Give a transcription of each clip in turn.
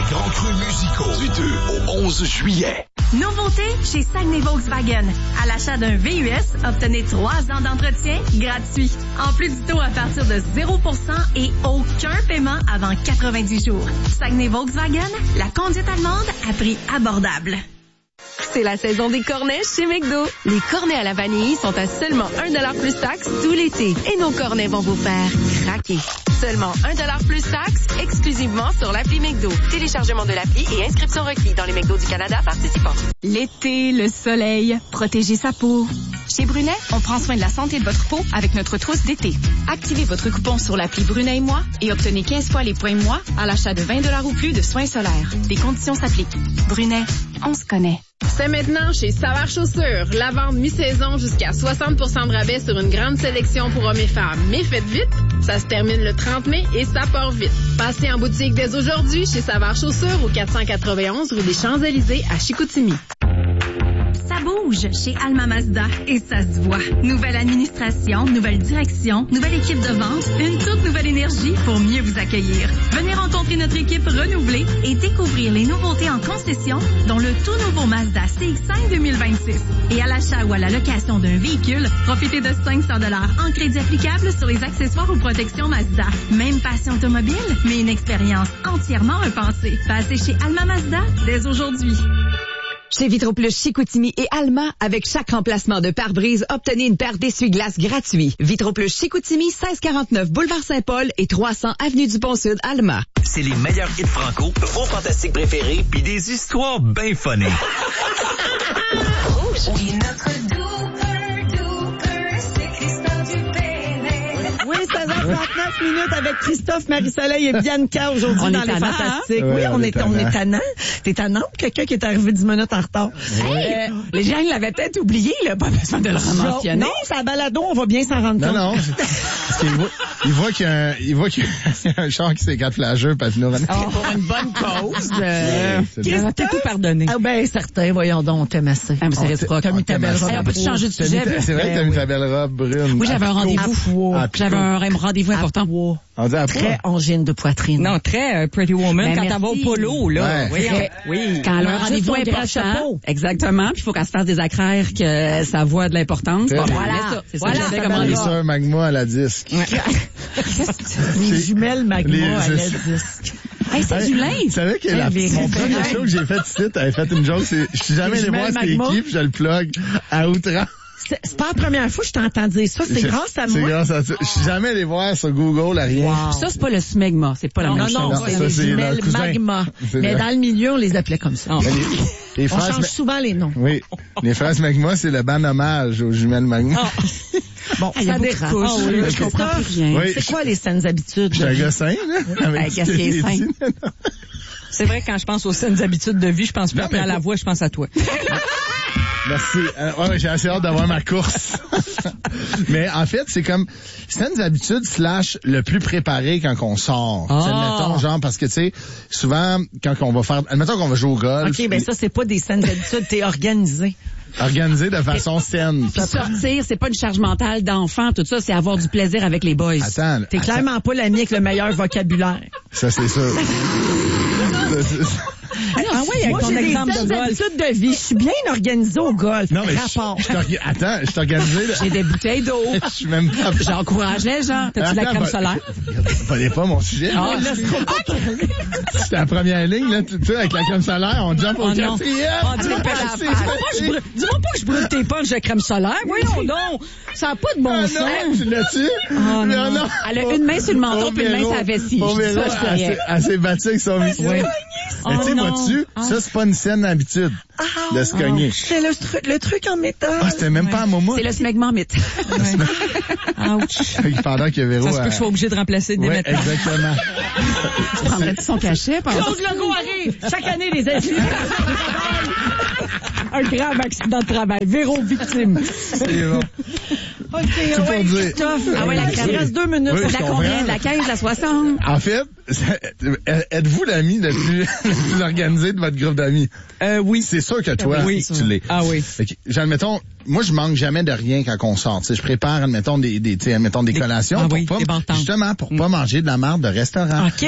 grands crus musicaux du 2 au 11 juillet. Nouveauté chez Saguenay Volkswagen. À l'achat d'un VUS, obtenez 3 ans d'entretien gratuit. En plus du taux à partir de 0% et aucun paiement avant 90 jours. Saguenay Volkswagen, la conduite allemande à prix abordable. C'est la saison des cornets chez McDo. Les cornets à la vanille sont à seulement 1$ plus taxe tout l'été. Et nos cornets vont vous faire craquer. Seulement 1$ plus taxe, exclusivement sur l'appli McDo. Téléchargement de l'appli et inscription requis dans les McDo du Canada participants. L'été, le soleil, protéger sa peau. Chez Brunet, on prend soin de la santé de votre peau avec notre trousse d'été. Activez votre coupon sur l'appli Brunet et moi et obtenez 15 fois les points moi à l'achat de 20$ ou plus de soins solaires. Des conditions s'appliquent. Brunet, on se connaît. C'est maintenant chez Savard Chaussures. La vente mi-saison jusqu'à 60% de rabais sur une grande sélection pour hommes et femmes. Mais faites vite, ça se termine le 30 mai et ça part vite. Passez en boutique dès aujourd'hui chez Savard Chaussures au 491 rue des Champs-Élysées à Chicoutimi. Ça bouge chez Alma Mazda et ça se voit. Nouvelle administration, nouvelle direction, nouvelle équipe de vente, une toute nouvelle énergie pour mieux vous accueillir. Venez rencontrer notre équipe renouvelée et découvrir les nouveautés en concession, dont le tout nouveau Mazda CX-5 2026. Et à l'achat ou à la location d'un véhicule, profitez de 500$ en crédit applicable sur les accessoires ou protections Mazda. Même passion automobile, mais une expérience entièrement repensée. Passez chez Alma Mazda dès aujourd'hui. Chez Vitroplus Chicoutimi et Alma, avec chaque remplacement de pare-brise, obtenez une paire d'essuie-glaces gratuits. Vitroplus Chicoutimi, 1649 Boulevard Saint-Paul et 300 Avenue du Pont-Sud, Alma. C'est les meilleurs hits franco, vos fantastiques préférés, puis des histoires bien funnées. Oui, notre c'est Christophe Dupéret. Oui, 16h39 avec Christophe, Marie-Soleil et Bianca aujourd'hui dans les Fantastiques. Hein? Oui, on est tannant. T'es tannant? Quelqu'un qui est arrivé 10 minutes en retard. Hey, les gens l'avaient peut-être oublié, là, pas besoin de le mentionner. Non, c'est à balado, on va bien s'en rendre compte. Non. Il voit qu'il y a un char qui s'écarte flageux, puis nous pour une bonne cause. Christophe, t'as tout pardonné. Ah ben, certain, voyons donc, on t'aime assez. Ah, mais c'est réciproque. T'as mis ta belle robe. On peut changer de sujet. C'est vrai que t'as mis ta belle robe brune. Oui, j'avais un rendez-vous. J'avais un rendez-vous important. On dit à très angine de poitrine. Non, très Pretty Woman. Ben, quand elle va au polo, là. Oui. Quand elle a un rendez-vous important. Exactement. Puis il faut qu'elle se fasse des accraires que ça voit de l'importance. Bon, voilà. C'est ça que j'avais comme les rendez-vous. sœurs Magma à la disque. Les jumelles Magma à la disque. Hey, c'est du linge. Tu savais que mon premier show que j'ai fait ici, t'avais fait une joke, je suis jamais allé voir c'était qui, puis je le plug à outrance. C'est pas la première fois que je t'entends dire ça. C'est grâce à moi. C'est grâce à ça. Je suis jamais allé voir sur Google, à rien. Wow. Ça, c'est pas le smegma. C'est pas la même chose. Non, c'est les jumelles Magma. Mais dans le milieu, on les appelait comme ça. Les on change souvent les noms. Oui. Les fraises Magma, c'est le ban hommage aux jumelles Magma. Bon, ça dérape. Je comprends plus rien. Oui. C'est quoi les saines habitudes? Je suis un gars sain, là. Qu'est-ce qui est sain? C'est vrai, quand je pense aux saines habitudes de vie, je pense pas à la voix, je pense à toi. Merci. J'ai assez hâte d'avoir ma course. Mais en fait, c'est comme saines habitudes / le plus préparé quand on sort. Admettons, genre, parce que tu sais, souvent, quand on va faire, admettons qu'on va jouer au golf. OK, ben ça, c'est pas des saines habitudes, t'es organisé. Organisé de façon saine. Puis sortir, c'est pas une charge mentale d'enfant, tout ça, c'est avoir du plaisir avec les boys. T'es clairement pas l'ami avec le meilleur vocabulaire. Ça, c'est sûr. Oui, avec ton exemple de golf. Habitudes de vie. Je suis bien organisé au golf. Non, mais rapport. Je suis organisé. J'ai des bouteilles d'eau. Je suis même pas. J'encourage les gens. T'as-tu de la crème solaire? Fallait pas mon sujet. C'était la première ligne, là. Tu sais, avec la crème solaire, on jump au quatrième. Dis-moi pas que je brûle tes punches de crème solaire. Voyons donc. Ça n'a pas de bon sens. Tu l'as-tu? Non. Elle a une main sur le menton puis une main sur la vessie. Elle s'est battue avec son visage. Mais tu sais, vois-tu, ça, c'est pas une saine habitude de se cogner. C'est le truc en métal. C'était même pas un moment. C'est le smegma mythe. Ouch. Pendant que Véro... Ça se peut que je sois obligé de remplacer dès maintenant. Exactement. Tu prendrais-tu son cachet? Claude Legault arrive. Chaque année, les accidents. Un grave accident de travail. Véro victime. C'est bon. OK, Christophe. Il Il reste 2 minutes. La combien? De la 15 à 60? En fait, êtes-vous l'ami le plus organisé de votre groupe d'amis? Oui. C'est sûr que toi, tu l'es. Ah oui. Admettons, moi, je manque jamais de rien quand on sort. T'sais, je prépare, admettons, des collations justement pour pas manger de la marde de restaurant. OK.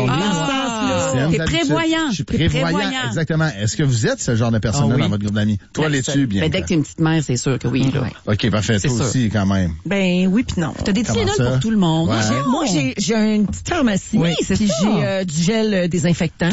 T'es prévoyant. Je suis prévoyant. Exactement. Est-ce que vous êtes ce genre de personne-là dans votre groupe d'amis? Toi, l'es-tu bien? Ben, dès que t'es une petite mère, c'est sûr que oui. Là. OK, parfait. Toi aussi, quand même. Ben oui puis non. T'as des Tylenol pour tout le monde. Ouais. Moi, j'ai une petite pharmacie. Oui, c'est puis ça. j'ai du gel désinfectant.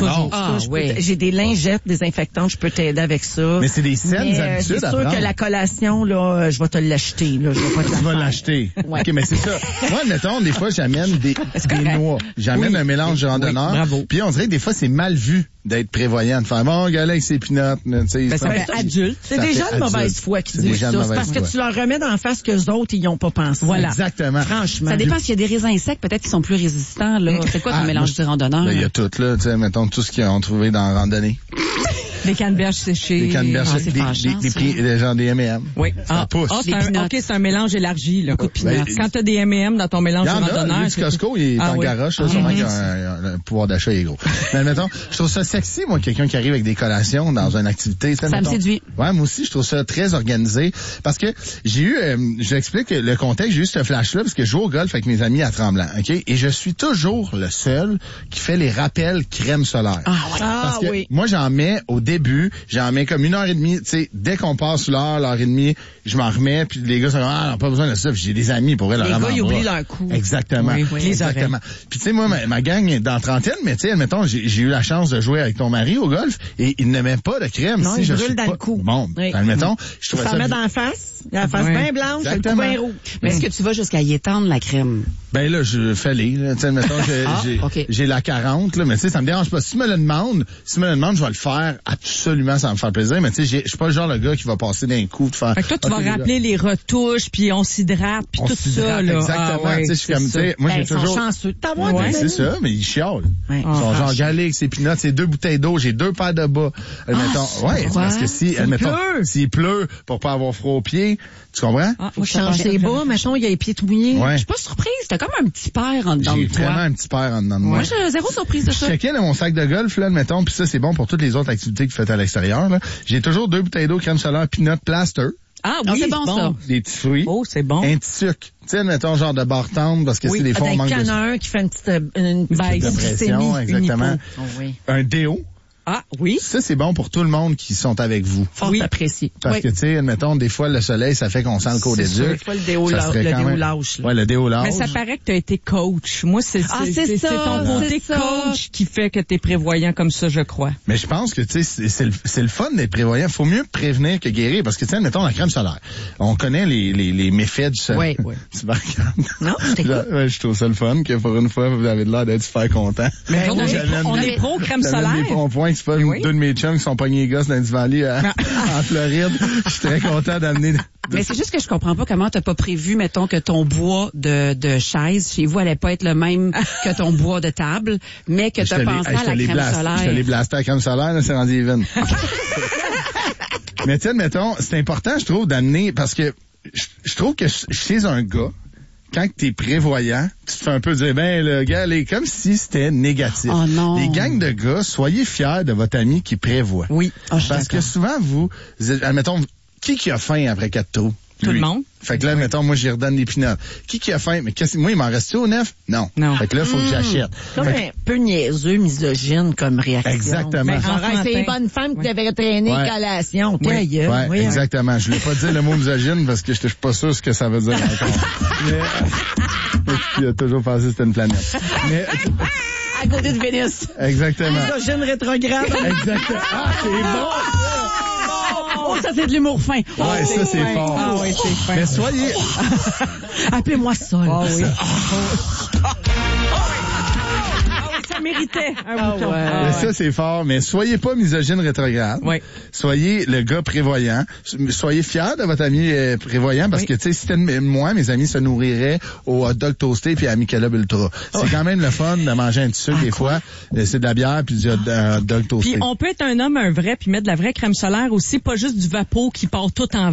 J'ai des lingettes désinfectantes. Je peux t'aider avec ça. Mais c'est des saines habitudes c'est sûr que la collation, là, je vais te l'acheter. Là, je vais pas te la Tu vas faire. l'acheter. OK, mais c'est ça. Moi, admettons, des fois, j'amène des noix. J'amène un mélange de randonneur. Bravo. Puis on dirait que des fois, c'est mal vu d'être prévoyant, de faire bon, gars, là, avec ses pinottes. Ça fait adulte. C'est des gens de mauvaise foi qui disent ça. C'est parce que tu leur remets d'en face que les autres, ils n'y ont pas pensé. Voilà. Exactement. Franchement. Ça dépend s'il y a des raisins secs, peut-être qu'ils sont plus résistants, là. C'est quoi ton mélange de randonneur? Il y a tout, là. Tu sais, mettons, tout ce qu'ils ont trouvé dans la randonnée. Des canneberges séchées. Des canneberges séchées. Des genre des M&M. Oui. Ça pousse. C'est un mélange élargi, là. Quand t'as des M&M dans ton mélange de randonneur. Du Costco, il est en garoche, là. Sûrement le pouvoir d'achat est gros. Mais admettons, je trouve ça sexy, moi, quelqu'un qui arrive avec des collations dans une activité. Ça me séduit. Ouais, moi aussi, je trouve ça très organisé. Parce que j'ai eu, je l'explique le contexte, j'ai eu ce flash-là parce que je joue au golf avec mes amis à Tremblant, OK? Et je suis toujours le seul qui fait les rappels crème solaire. Parce que moi, j'en mets au début, j'en mets comme 1h30, tu sais, dès qu'on passe l'heure et demie, je m'en remets, puis les gars sont non, pas besoin de ça, puis j'ai des amis pour leur les gars, ils oublient leur coup. Exactement. Exactement. Puis tu sais, moi, ma gang est dans la trentaine, mais tu sais, admettons, j'ai eu la chance de jouer avec ton mari au golf, et il ne met pas de crème. Non, il brûle dans le cou. Bon, admettons, je trouve ça... Ça met dans la face, la face bien blanche, le cou bien rouge. Mais est-ce que tu vas jusqu'à y étendre la crème? Ben là, je fais tu sais, mettons, j'ai la 40, là, mais tu sais, ça me dérange pas. Si tu me le demandes, je vais le faire absolument, ça va me faire plaisir, mais tu sais, je suis pas le genre de gars qui va passer d'un coup de faire... Fait que toi, tu vas rappeler les retouches, puis on s'hydrate, puis tout ça, là. Exactement, tu sais, je suis comme, tu sais, moi, j'ai toujours... Ils sont chanceux. C'est ça, mais ils chiolent. Ils sont genre galés avec ses pinottes, c'est 2 bouteilles d'eau, j'ai 2 paires de bas. Parce que s'il pleut pour pas avoir froid aux pieds, tu comprends? Faut changer les bas, mettons, il y a les pieds tout mouillés. Je suis pas surprise, t'as comme un petit père en dedans de toi. J'ai vraiment un petit père en dedans de moi. Moi, j'ai zéro surprise de ça. Je checkais dans mon sac de golf, là, admettons, puis ça, c'est bon pour toutes les autres activités que vous faites à l'extérieur, là. J'ai toujours 2 bouteilles d'eau, crème solaire, peanut plaster. Ah oui, c'est bon, ça. Des petits fruits. Oh, c'est bon. Un petit sucre. Tu sais, mettons, genre de barre tendre, parce que c'est des fois, on manque de... Un caneur qui fait une petite baisse pression, exactement. Un déo. Ah, oui. Ça, c'est bon pour tout le monde qui sont avec vous. Fort apprécié. Parce que, tu sais, admettons, des fois, le soleil, ça fait qu'on sent le côte des yeux. C'est pas le déo lâche. Ouais, le déo lâche. Mais ça paraît que tu as été coach. Moi, c'est ton côté coach qui fait que tu es prévoyant comme ça, je crois. Mais je pense que, tu sais, c'est le fun d'être prévoyant. Faut mieux prévenir que guérir. Parce que, tu sais, admettons, la crème solaire. On connaît les méfaits du soleil. Oui. Tu me regardes. Non, je t'écoute. Ouais, je trouve ça le fun que pour une fois, vous avez l'air d'être super content. Mais on est pro crème solaire. C'est pas deux de mes chums qui sont pognés les gosses dans du Valley en Floride. Je suis très content d'amener... Mais c'est juste que je comprends pas comment t'as pas prévu, mettons, que ton bois de chaise chez vous allait pas être le même que ton bois de table, mais que t'as pensé à la crème solaire. Je te l'ai blasté à la crème solaire, là, c'est rendu even. Mais tu sais, mettons, c'est important, je trouve, d'amener, parce que je trouve que chez un gars, quand t'es prévoyant, tu te fais un peu dire, ben, le gars, comme si c'était négatif. Oh non. Les gangs de gars, soyez fiers de votre ami qui prévoit. Oui. Parce que souvent, admettons, qui a faim après 4 trous? Tout le monde. Fait que là, mettons, moi, j'y redonne des pinottes. Qui a faim? Mais moi, il m'en reste-tu au 9? Non. Fait que là, faut que j'achète. Comme un peu niaiseux, misogyne comme réaction. Exactement. Mais c'est les bonnes femmes qui devraient traîner collation. Oui, exactement. Je voulais pas dire le mot misogyne parce que je suis pas sûr ce que ça veut dire encore. Il a toujours pensé que c'était une planète. Mais... à côté de Vénus. Exactement. Misogyne rétrograde. Exactement. Ah, c'est bon! Oh, ça, c'est de l'humour fin. Oh, ouais, ça, c'est fin. fort. Ah oui, c'est fin. Mais soyez... Appelez-moi Sol. Ah oui. Ça méritait un bouton. Mais ça, c'est fort. Mais soyez pas misogyne rétrograde. Oui. Soyez le gars prévoyant. Soyez fiers de votre ami prévoyant parce que, tu sais, si c'était moi, mes amis se nourriraient au hot dog toasté puis à Michelob Ultra. C'est quand même le fun de manger un petit sucre des fois. C'est de la bière puis du hot dog toasté. Puis on peut être un homme, un vrai, puis mettre de la vraie crème solaire aussi, pas juste du vapeau qui part tout en